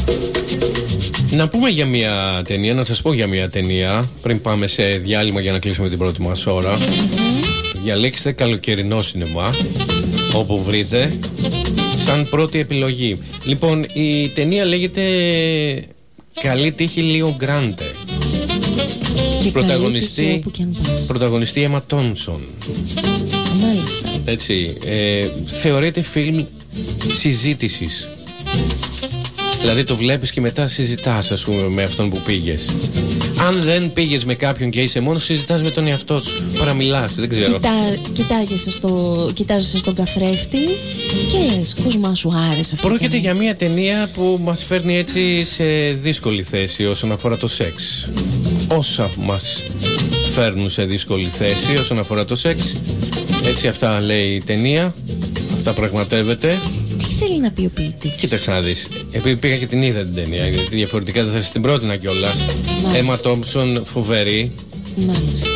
Να πούμε για μια ταινία, να σας πω για μια ταινία πριν πάμε σε διάλειμμα για να κλείσουμε την πρώτη μας ώρα. Διαλέξτε καλοκαιρινό σινεμά όπου βρείτε σαν πρώτη επιλογή. Λοιπόν, η ταινία λέγεται Καλή τύχη Λίο Γκράντε. Πρωταγωνιστή Emma Thompson. Μάλιστα. Έτσι, θεωρείται φιλμ συζήτησης. Δηλαδή το βλέπεις και μετά συζητάς, ας πούμε, με αυτόν που πήγες. Αν δεν πήγες με κάποιον και είσαι μόνος, συζητάς με τον εαυτό σου. Παραμιλάς, δεν ξέρω. Κοιτάζεσαι στον καθρέφτη και λες, Κοσμά, σου άρεσε αυτό. Πρόκειται για μια ταινία που μας φέρνει έτσι σε δύσκολη θέση όσον αφορά το σεξ. Όσα μας φέρνουν σε δύσκολη θέση όσον αφορά το σεξ. Έτσι αυτά λέει η ταινία. Αυτά πραγματεύεται. Τι θέλει να πει ο ποιητής? Κοίταξε να δεις. Επειδή πήγα και την είδα την ταινία, γιατί διαφορετικά δεν θα σας την πρότεινα κιόλας. Emma Thompson, φοβερή. Μάλιστα.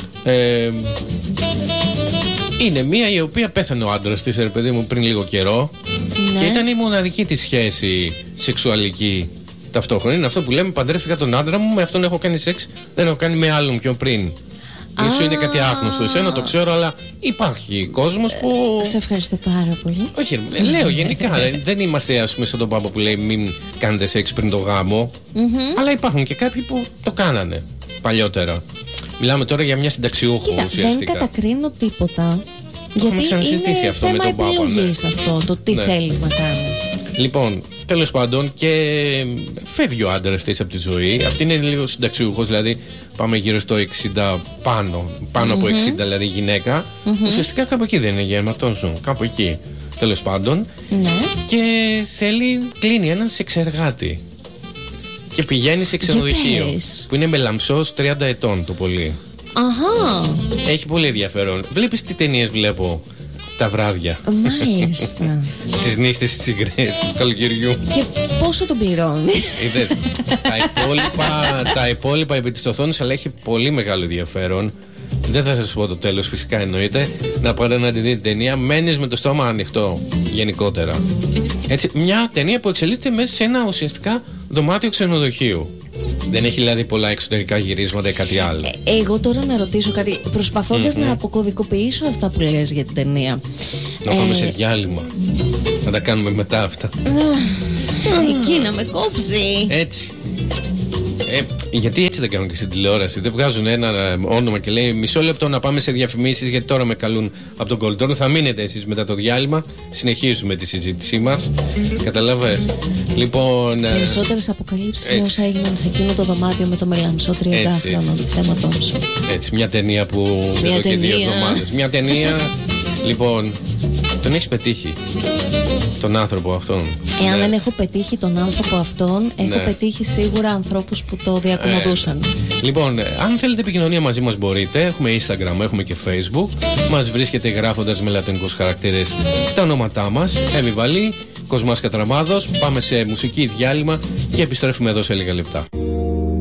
Είναι μία η οποία πέθανε ο άντρας της, ρε παιδί μου, πριν λίγο καιρό. Ναι. Και ήταν η μοναδική της σχέση σεξουαλική ταυτόχρονα. Είναι αυτό που λέμε, παντρεύτηκα τον άντρα μου, με αυτόν έχω κάνει σεξ, δεν έχω κάνει με άλλον πιο πριν. Ίσως είναι κάτι άγνωστο εσένα, το ξέρω, αλλά υπάρχει κόσμος που... Σε ευχαριστώ πάρα πολύ. Όχι, λέω γενικά, δεν είμαστε, ας πούμε, σαν τον Πάπα που λέει μην κάνετε σεξ πριν το γάμο. Αλλά υπάρχουν και κάποιοι που το κάνανε παλιότερα. Μιλάμε τώρα για μια συνταξιούχο ουσιαστικά. Δεν κατακρίνω τίποτα. Γιατί είναι αυτό θέμα επιλογής αυτό, το τι θέλεις να κάνεις. Λοιπόν, τέλος πάντων, και φεύγει ο άντρας της από τη ζωή. Αυτή είναι λίγο συνταξιούχος, δηλαδή πάμε γύρω στο 60 πάνω από 60, δηλαδή γυναίκα. Ουσιαστικά κάπου εκεί δεν είναι γερματόζων, κάπου εκεί. Τέλος πάντων. Και κλείνει έναν σεξεργάτη. Και πηγαίνει σε ξενοδοχείο. Που είναι με λαμψός 30 ετών το πολύ. Αχα. Έχει πολύ ενδιαφέρον. Βλέπεις τι ταινίες βλέπω τα βράδια. Μάλιστα. Τις νύχτες τις υγρές του καλοκαιριού. Και πόσο τον πληρώνει? Είδες, τα υπόλοιπα επί της οθόνης, αλλά έχει πολύ μεγάλο ενδιαφέρον. Δεν θα σας πω το τέλος, φυσικά εννοείται. Να πάρετε να τη δείτε την ταινία. Μένεις με το στόμα ανοιχτό γενικότερα. Έτσι, μια ταινία που εξελίσσεται μέσα σε ένα ουσιαστικά δωμάτιο ξενοδοχείου. Δεν έχει δηλαδή πολλά εξωτερικά γυρίσματα ή κάτι άλλο. Εγώ τώρα να ρωτήσω κάτι, προσπαθώντας να αποκωδικοποιήσω αυτά που λες για την ταινία. Να πάμε σε διάλειμμα. Να τα κάνουμε μετά αυτά. Εκεί να με κόψει. Έτσι. Γιατί έτσι δεν κάνουν και στην τηλεόραση? Δεν βγάζουν ένα όνομα και λέει μισό λεπτό να πάμε σε διαφημίσεις, γιατί τώρα με καλούν από τον κολλητόρο. Θα μείνετε εσείς μετά το διάλειμμα. Συνεχίζουμε τη συζήτησή μας. Καταλαβες? Λοιπόν. Περισσότερες αποκαλύψεις όσα έγιναν σε εκείνο το δωμάτιο με το μελαμψό 30χρονο της Emma Thompson. Έτσι, μια ταινία που εδώ και 2 εβδομάδες. Μια ταινία. Λοιπόν, τον έχεις πετύχει τον άνθρωπο αυτόν? Εάν δεν έχω πετύχει τον άνθρωπο αυτόν, έχω πετύχει σίγουρα ανθρώπους που το διακομωδούσαν. Λοιπόν, αν θέλετε επικοινωνία μαζί μας μπορείτε. Έχουμε Instagram, έχουμε και Facebook. Μας βρίσκεται γράφοντας με λατινικούς χαρακτήρες τα ονόματά μας. Εύη Βαλή, Κοσμάς Κατραμάδος. Πάμε σε μουσική διάλειμμα και επιστρέφουμε εδώ σε λίγα λεπτά.